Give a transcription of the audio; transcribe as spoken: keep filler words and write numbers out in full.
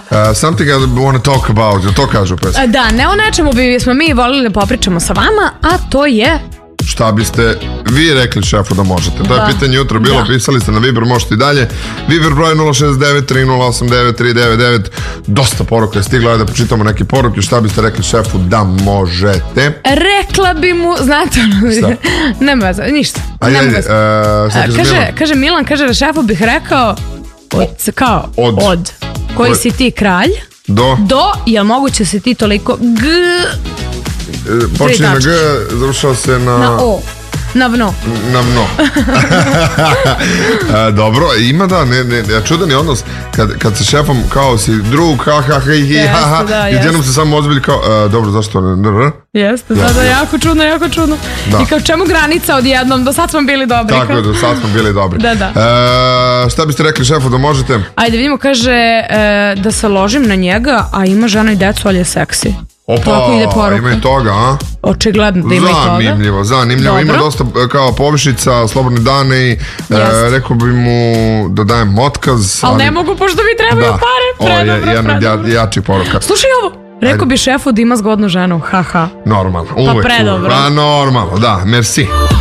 Something I want to talk about, to kažu pesma. Da, ne o nečemu bismo mi volili da popričamo sa vama, a to je... Šta biste vi rekli šefu da možete? To je pitanje jutro bilo, pisali ste na Viber, možete i dalje. Viber broj nula šest devet tri nula osam devet tri devet devet. Dosta poruka je stigla, da pročitamo neke poruke. Šta biste rekli šefu da možete? Rekla bi mu, znate ono, nema veze, ništa. Kaže Milan, kaže da šefu bih rekao kao od, koji si ti kralj, do, do, jel moguće si ti toliko g... Počinje na G, završao se na... Na O, na vno. Na vno. Dobro, ima da, čudan je odnos kad sa šefom kao si drug, ha ha ha hi ha ha, i jednom se samo ozbilji kao, dobro, zašto ne? Jeste, da, da, jako čudno, jako čudno. I kao čemu granica odjednom, do sad smo bili dobri. Tako je, do sad smo bili dobri. Da, da. Šta biste rekli šefu da možete? Ajde, vidimo, kaže da se ložim na njega, a ima žena i decu, ali je seksi. Opa, ima i toga, a? Očigledno da ima i toga. Zanimljivo, zanimljivo. Ima dosta kao povišica, slobodne dane i rekao bi mu da dajem otkaz. Ali ne mogu, pošto mi trebaju pare. Ovo je jedna od jačih poruka. Slušaj ovo, rekao bi šefu da ima zgodnu ženu, haha. Normalno, uvek. Pa predobro. Pa normalno, da, merci.